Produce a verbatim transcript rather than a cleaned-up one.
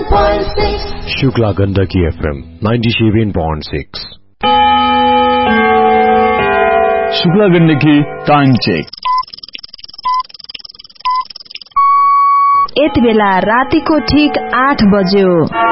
point six. Shukla Gandaki F M ninety-seven point six. Shukla Gandaki time check. यति बेला रातिको ठीक आठ बज्यो.